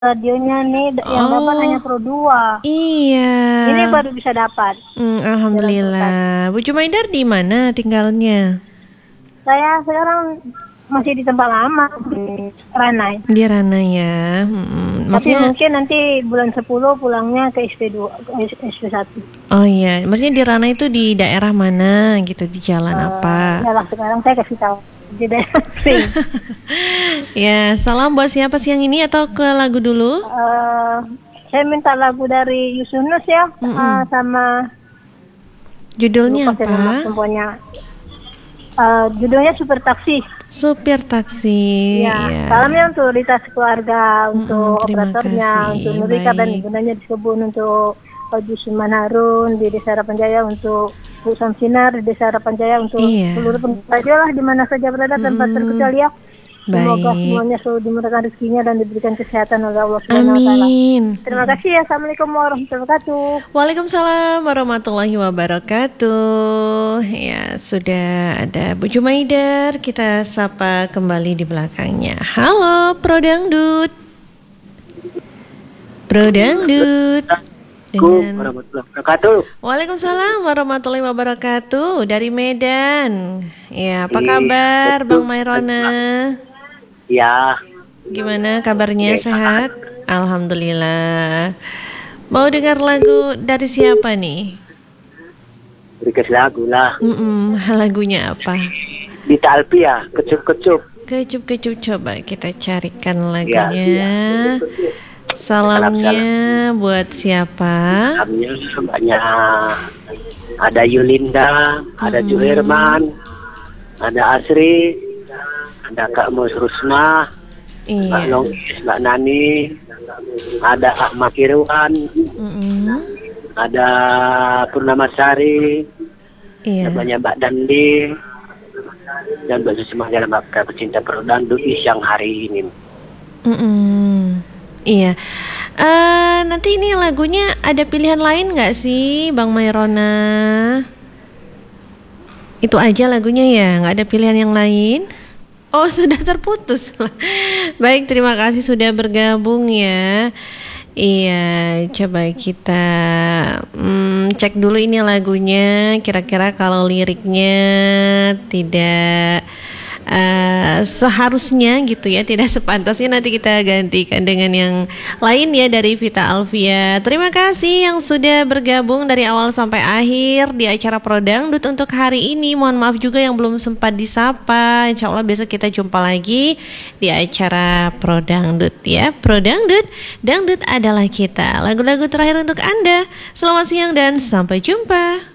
radionya nih yang dapat hanya Oh, Pro 2. iya. Ini baru bisa dapat jalan sultan. Alhamdulillah. Bu Jumaidar di mana tinggalnya? Saya sekarang masih di tempat lama di Ranai. Di Rana ya. Tapi Maksudnya, mungkin nanti bulan 10 pulangnya ke SP2, SP1. oh iya, maksudnya di Rana itu di daerah mana gitu, di jalan apa? Ya lah sekarang saya kasih tahu di daerah sini. Ya, salam buat siapa siang ini atau ke lagu dulu? Saya minta lagu dari Yusunus ya, sama Judulnya lupa saya nama apa? semuanya. Judulnya Super Taksi. Supir taksi. Ya, Ya. salamnya untuk Rita sekeluarga, untuk Terima operatornya, untuk kasih. Nurika dan Baik. ibundanya di kebun, untuk Pak Jusman Harun di Desa Harapan Jaya, untuk Bu Samsinar di Desa Harapan Jaya, untuk Iya. seluruh pengrajin lah di mana saja berada tanpa terkecuali ya. Semoga Baik. semuanya selalu dimurahkan rezekinya dan diberikan kesehatan oleh Allah Subhanahu wa taala. Amin. Terima kasih ya. Assalamualaikum warahmatullahi wabarakatuh. Waalaikumsalam warahmatullahi wabarakatuh. Ya, sudah ada Bu Jumaidar. Kita sapa kembali di belakangnya. Halo, Pro Dangdut. Pro Dangdut. Dengan Warahmatullahi wabarakatuh. Waalaikumsalam warahmatullahi wabarakatuh dari Medan. Ya, apa Iya, kabar betul. Bang Mairona? Ya, Gimana kabarnya, Baik, sehat? Alhamdulillah. Mau dengar lagu dari siapa nih? berikan lagu lah. Lagunya apa? Dita Alpia, kecup-kecup. Kecup-kecup, coba kita carikan Ya, lagunya. Salamnya buat siapa? Salamnya banyak. Ada Yulinda, ada Juherman, ada Asri, ada Kak Mus Rusna, Mbak Iya. Longis, Mbak Nani, ada Ahmad Irwan, ada Purnamasari, Iya. ada banyak Mbak Dandi, dan banyak semuanya Mbak pecinta Perdandut yang hari ini. Iya. Nanti ini lagunya ada pilihan lain nggak sih, Bang Mairona? Itu aja lagunya ya, nggak ada pilihan yang lain? Oh, sudah terputus. Baik, terima kasih sudah bergabung ya. Iya, coba kita cek dulu ini lagunya. Kira-kira kalau liriknya tidak seharusnya gitu ya, tidak sepantasnya, nanti kita gantikan dengan yang lain ya dari Vita Alvia. Terima kasih yang sudah bergabung dari awal sampai akhir di acara Pro Dangdut untuk hari ini. Mohon maaf juga yang belum sempat disapa. Insya Allah besok kita jumpa lagi di acara Pro Dangdut ya. Pro Dangdut, dangdut adalah kita. Lagu-lagu terakhir untuk Anda. Selamat siang dan sampai jumpa.